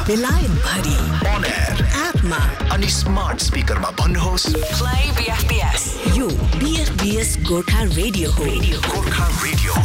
बेलायत भरि on air एपमा अनि स्मार्ट स्पिकरमा भन्नुहोस् प्ले बीएफबीएस। यो बीएफबीएस गोर्खा रेडियो हो। गोर्खा रेडियो।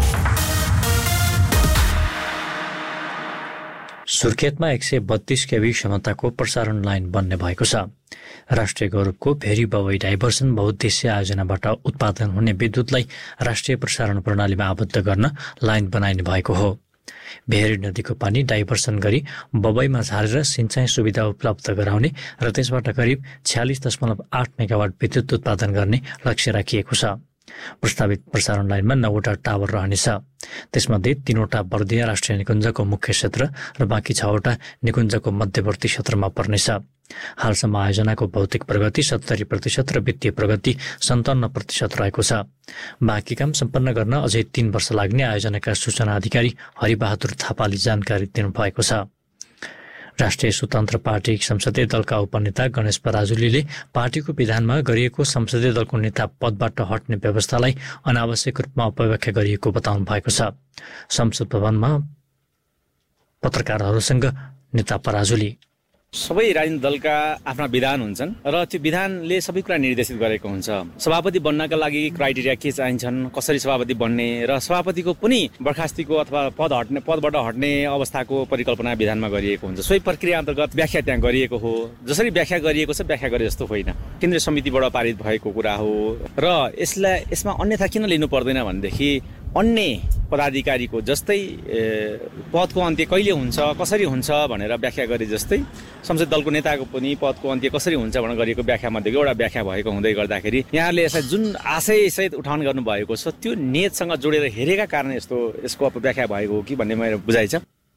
सुर्खेतमा 132 केभी क्षमताको प्रसारण लाइन बन्ने भएको छ। राष्ट्रिय गौरवको भेरी बवै डाइभर्सन बहुद्देश्य आयोजनाबाट उत्पादन हुने विद्युतलाई राष्ट्रिय प्रसारण प्रणालीमा आबद्ध गर्न लाइन बनाइने भएको हो। भेरी नदीको पानी डाइभर्सन गरी बवैमा झारेर सिंचाइ सुविधा उपलब्ध गराउने र त्यसबाट करिब 46.8 मेगावाट विद्युत उत्पादन गर्ने लक्ष्य राखिएको छ। प्रस्तावित प्रसारण लाइनमा 9वटा टावर रहनेछ। त्यसमध्ये 3वटा बर्दिया राष्ट्रिय निकुञ्जको मुख्य क्षेत्र र बाँकी 6वटा निकुञ्जको मध्यवर्ती क्षेत्रमा पर्नेछ। हालसम्म आयोजनाको भौतिक प्रगति 70% र वित्तीय प्रगति 57% रहेको छ। बाँकी काम सम्पन्न गर्न अझै 3 वर्ष लाग्ने आयोजनाका सूचना अधिकारी हरिबहादुर थापाले जानकारी दिनुभएको छ। राष्ट्रिय स्वतन्त्र पार्टी संसदीय दलका उपनेता गणेश पराजुलीले पार्टीको विधानमा गरिएको संसदीय दलको नेता पदबाट हट्ने व्यवस्थालाई अनावश्यक रूपमा अपव्याख्या गरिएको बताउनु भएको छ। संसद भवनमा पत्रकारहरूसँग नेता पराजुली सबै राजनीतिक दलका आफ्ना विधान हुन्छन् र त्यो विधानले सबै कुरा निर्देशित गरेको हुन्छ। सभापति बन्नका लागि क्राइटेरिया के चाहिन्छन्, कसरी सभापति बन्ने र सभापतिको पनि बर्खास्तीको अथवा पदबाट हट्ने अवस्थाको परिकल्पना विधानमा गरिएको हुन्छ। सोही प्रक्रिया अन्तर्गत व्याख्या त्यहाँ गरिएको हो। जसरी व्याख्या गरिएको छ व्याख्या गरे जस्तो होइन, केन्द्रीय समितिबाट पारित भएको कुरा हो र यसमा अन्यथा किन लिनु पर्दैन भनेदेखि अन्य पदाधिकारीको जस्तै पदको अन्त्य कहिले हुन्छ, कसरी हुन्छ भनेर व्याख्या गरे जस्तै संसद दलको नेताको पनि पदको अन्त्य कसरी हुन्छ भनेर गरिएको व्याख्यामध्येको एउटा व्याख्या भएको हुँदै गर्दाखेरि यहाँहरूले यसलाई जुन आशयसहित उठान गर्नुभएको छ त्यो नियतसँग जोडेर हेरेका कारण यसको अपव्याख्या भएको हो कि भन्ने मेरो बुझाइ छ।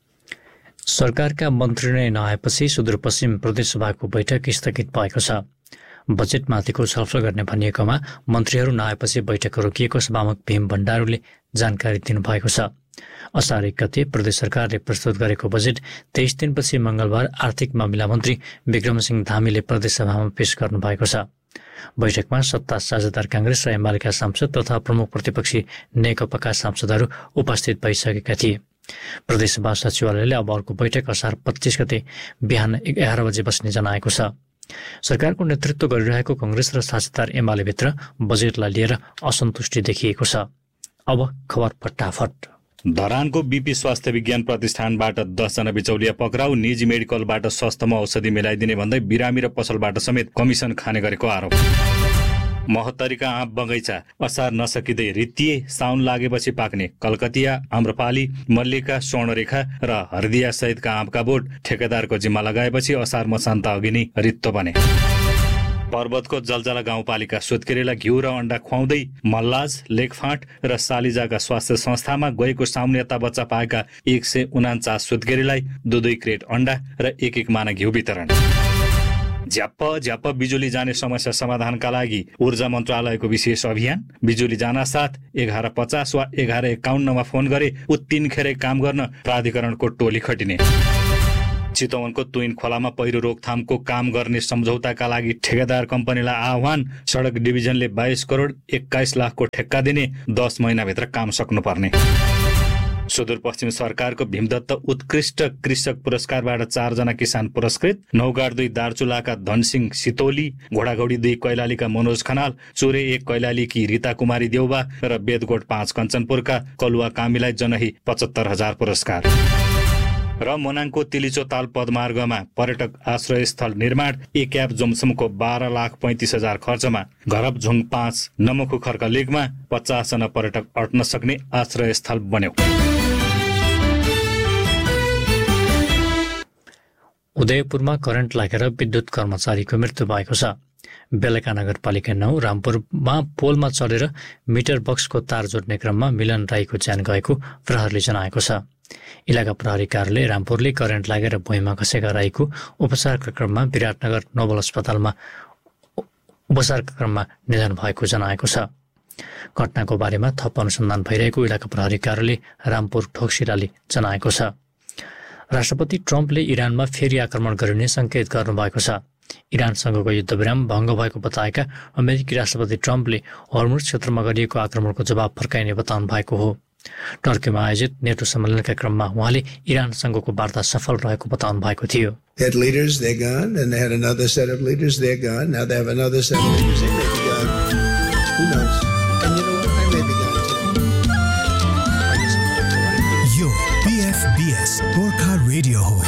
सरकारका मन्त्री नै नआएपछि सुदूरपश्चिम प्रदेशसभाको बैठक स्थगित भएको छ। बजेटमाथिको छलफल गर्ने भनिएकोमा मन्त्रीहरू नआएपछि बैठक रोकिएको सभामुख भीम भण्डारूले जानकारी दिनुभएको छ। असार 1 गते प्रदेश सरकारले प्रस्तुत गरेको बजेट 23 दिनपछि मंगलबार आर्थिक मामिला मन्त्री विक्रमसिंह धामीले प्रदेशसभामा पेश गर्नुभएको छ। बैठकमा सत्ता साझेदार कांग्रेस र एमालेका सांसद तथा प्रमुख प्रतिपक्षी नेकपाका सांसदहरू उपस्थित भइसकेका थिए। प्रदेशसभा सचिवालयले अब अर्को बैठक असार 25 गते बिहान 11 बजे बस्ने जनाएको छ। सरकारको नेतृत्व गरिरहेको कांग्रेस र साझेदार एमालेभित्र बजेटलाई लिएर असन्तुष्टि देखिएको छ। अब खबर फटाफट। धरानको बीपी स्वास्थ्य विज्ञान प्रतिष्ठानबाट 10 जना बिचौलिया पक्राउ। निजी मेडिकलबाट सस्तोमा औषधि मिलाइदिने भन्दै बिरामी र पसलबाट समेत कमिसन खाने गरेको आरोप। महोत्तरीका आँप बगैँचा असार नसकिँदै रित्तिए। साउन लागेपछि पाक्ने कलकतिया, आम्रपाली, मल्लिका, स्वर्णरेखा र हर्दिया सहितका आँपका बोट ठेकेदारको जिम्मा लगाएपछि असार मसान्त अघि नै रित्तो बने। पर्वतको जलजला गाउँपालिका सुत्केरीलाई घिउ र अण्डा खुवाउँदै मल्लाज, लेखफाँट र सालिजाका स्वास्थ्य संस्थामा गएको साउन यता बच्चा पाएका 149 सुत्केरीलाई 2 क्रेट अण्डा र 1 माना घिउ वितरण। झ्याप्प बिजुली जाने समस्या समाधानका लागि ऊर्जा मन्त्रालयको विशेष अभियान। बिजुली जानासाथ 1150 वा 1151 फोन गरे उत्तिनखेरै काम गर्न प्राधिकरणको टोली खटिने। चितवनको तुइन खोलामा पहिरो रोकथामको काम गर्ने सम्झौताका लागि ठेकेदार कम्पनीलाई आह्वान। सडक डिभिजनले 22 करोड 21 लाखको ठेक्का दिने, 10 महिनाभित्र काम सक्नुपर्ने। सुदूरपश्चिम सरकारको भीमदत्त उत्कृष्ट कृषक पुरस्कारबाट 4 जना किसान पुरस्कृत। नौगाड 2 दार्चुलाका धनसिंह सितोली, घोडाघोडी 2 कैलालीका मनोज खनाल, चुरे 1 कैलालीकी रीता कुमारी देउबा र बेदगोट 5 कञ्चनपुरका कलुवा कामीलाई जनही 75,000 पुरस्कार। र मोनाङको तिलिचो ताल पदमार्गमा पर्यटक आश्रय स्थल निर्माण। एक एप जोमसुमको 12,35,000 खर्चमा घरबझुङ 5 नमखु खर्क लेकमा 50 जना पर्यटक अट्न सक्ने आश्रय स्थल बन्यो। उदयपुरमा करेन्ट लागेर विद्युत कर्मचारीको मृत्यु भएको छ। बेलका नगरपालिका 9 रामपुरमा पोलमा चढेर मिटर बक्सको तार जोड्ने क्रममा मिलन राईको ज्यान गएको प्रहरीले जनाएको छ। इलाका प्रहरी कार्यालय रामपुरले करेन्ट लागेर भुइँमा खसेका राईको उपचारका क्रममा विराटनगर नोबल अस्पतालमा उपचारका क्रममा निधन भएको जनाएको छ। घटनाको बारेमा थप अनुसन्धान भइरहेको इलाका प्रहरी कार्यालय रामपुर ठोकसिराले जनाएको छ। राष्ट्रपति ट्रम्पले इरानमा फेरि आक्रमण गरिने संकेत गर्नुभएको छ। इरानसँगको युद्धविराम भङ्ग भएको बताएका अमेरिकी राष्ट्रपति ट्रम्पले हर्मुज क्षेत्रमा गरिएको आक्रमणको जवाब फर्काइने बताउनु भएको हो। टर्कीमा आयोजित नेटो सम्मेलनका क्रममा उहाँले इरानसँगको वार्ता सफल रहेको बताउनु भएको थियो। They had leaders, they're gone, and they had another set of leaders, they're gone. Now they have another set of leaders, they may be gone. Who knows? And you know what? I may be gone too. Yo, BFBS Gorkha Radio ho.